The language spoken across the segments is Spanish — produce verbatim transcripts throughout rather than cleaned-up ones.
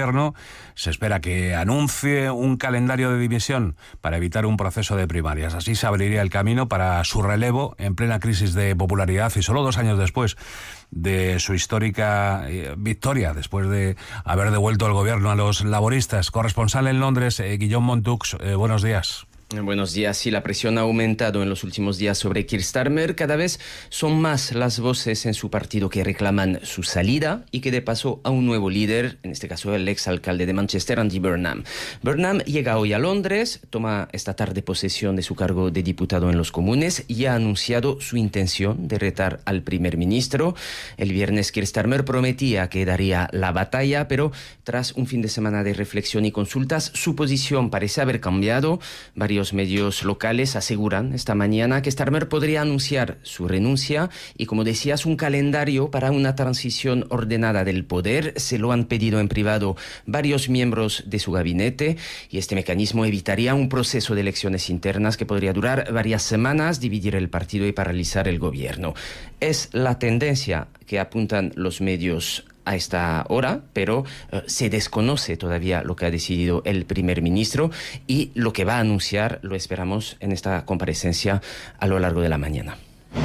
gobierno se espera que anuncie un calendario de dimisión para evitar un proceso de primarias. Así se abriría el camino para su relevo en plena crisis de popularidad y solo dos años después de su histórica eh, victoria, después de haber devuelto el gobierno a los laboristas. Corresponsal en Londres, eh, Guillaume Montux, eh, buenos días. Buenos días. Sí, la presión ha aumentado en los últimos días sobre Keir Starmer. Cada vez son más las voces en su partido que reclaman su salida y que de paso a un nuevo líder, en este caso el exalcalde de Manchester, Andy Burnham. Burnham llega hoy a Londres, toma esta tarde posesión de su cargo de diputado en los Comunes y ha anunciado su intención de retar al primer ministro. El viernes Keir Starmer prometía que daría la batalla, pero tras un fin de semana de reflexión y consultas, su posición parece haber cambiado. Varios medios locales aseguran esta mañana que Starmer podría anunciar su renuncia y, como decías, un calendario para una transición ordenada del poder. Se lo han pedido en privado varios miembros de su gabinete y este mecanismo evitaría un proceso de elecciones internas que podría durar varias semanas, dividir el partido y paralizar el gobierno. Es la tendencia que apuntan los medios a esta hora, pero uh, se desconoce todavía lo que ha decidido el primer ministro y lo que va a anunciar lo esperamos en esta comparecencia a lo largo de la mañana.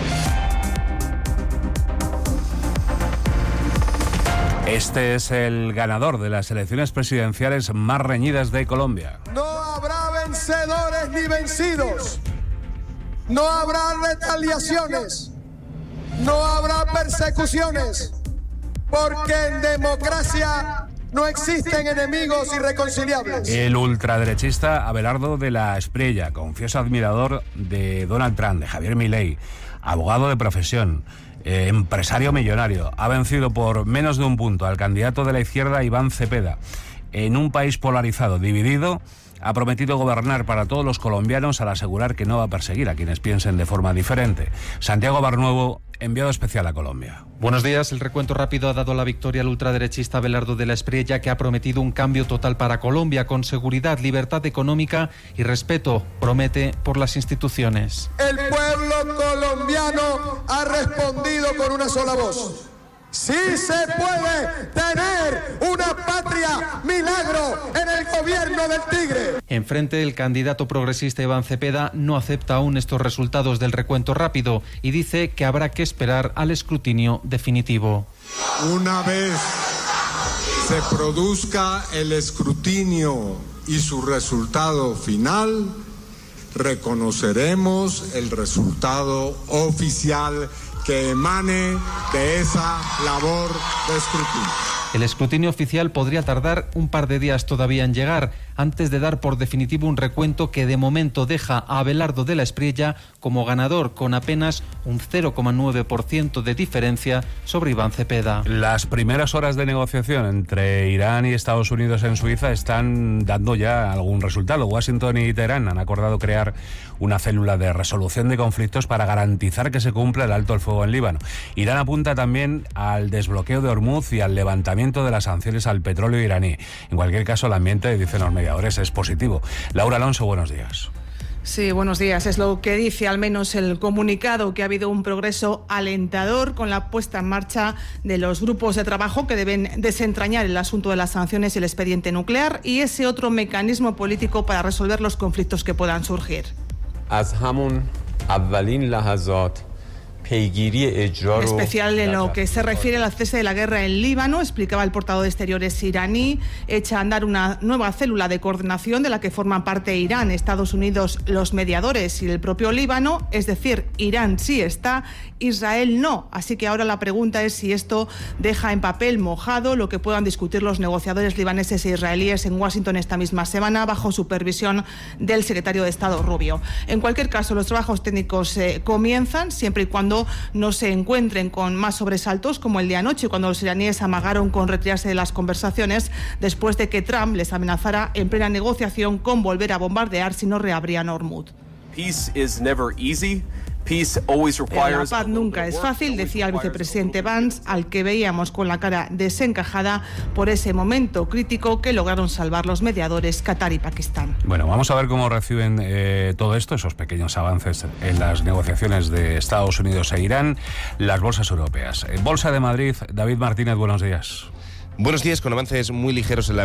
Este es el ganador de las elecciones presidenciales más reñidas de Colombia. No habrá vencedores ni vencidos. No habrá retaliaciones. No habrá persecuciones. Porque en democracia no existen enemigos irreconciliables. El ultraderechista Abelardo de la Espriella, confieso admirador de Donald Trump, de Javier Milei, abogado de profesión, eh, empresario millonario, ha vencido por menos de un punto al candidato de la izquierda Iván Cepeda. En un país polarizado, dividido, ha prometido gobernar para todos los colombianos al asegurar que no va a perseguir a quienes piensen de forma diferente. Santiago Barnuevo, enviado especial a Colombia. Buenos días. El recuento rápido ha dado la victoria al ultraderechista Abelardo de la Espriella, que ha prometido un cambio total para Colombia con seguridad, libertad económica y respeto, promete, por las instituciones. El pueblo colombiano ha respondido con una sola voz. Sí se puede tener una patria milagro en el gobierno del Tigre. Enfrente, el candidato progresista Iván Cepeda no acepta aún estos resultados del recuento rápido y dice que habrá que esperar al escrutinio definitivo. Una vez se produzca el escrutinio y su resultado final, reconoceremos el resultado oficial que emane de esa labor de escrutinio. El escrutinio oficial podría tardar un par de días todavía en llegar, antes de dar por definitivo un recuento que de momento deja a Abelardo de la Espriella como ganador, con apenas un cero coma nueve por ciento de diferencia sobre Iván Cepeda. Las primeras horas de negociación entre Irán y Estados Unidos en Suiza están dando ya algún resultado. Washington y Teherán han acordado crear una célula de resolución de conflictos para garantizar que se cumpla el alto el fuego en Líbano. Irán apunta también al desbloqueo de Hormuz y al levantamiento de las sanciones al petróleo iraní. En cualquier caso, el ambiente, dicen los mediadores, es positivo. Laura Alonso, buenos días. Sí, buenos días. Es lo que dice al menos el comunicado, que ha habido un progreso alentador con la puesta en marcha de los grupos de trabajo que deben desentrañar el asunto de las sanciones y el expediente nuclear y ese otro mecanismo político para resolver los conflictos que puedan surgir. Especial en lo que se refiere al cese de la guerra en Líbano, explicaba el portavoz de Exteriores iraní, echa a andar una nueva célula de coordinación de la que forman parte Irán, Estados Unidos, los mediadores y el propio Líbano, es decir, Irán sí está, Israel no. Así que ahora la pregunta es si esto deja en papel mojado lo que puedan discutir los negociadores libaneses e israelíes en Washington esta misma semana bajo supervisión del secretario de Estado Rubio. En cualquier caso, los trabajos técnicos eh, comienzan siempre y cuando no se encuentren con más sobresaltos como el de anoche, cuando los iraníes amagaron con retirarse de las conversaciones después de que Trump les amenazara en plena negociación con volver a bombardear si no reabrían Hormuz. Peace is never easy. La paz nunca es fácil, decía el vicepresidente Vance, al que veíamos con la cara desencajada por ese momento crítico que lograron salvar los mediadores Qatar y Pakistán. Bueno, vamos a ver cómo reciben eh, todo esto, esos pequeños avances en las negociaciones de Estados Unidos e Irán, las bolsas europeas. Bolsa de Madrid, David Martínez, buenos días. Buenos días, con avances muy ligeros en la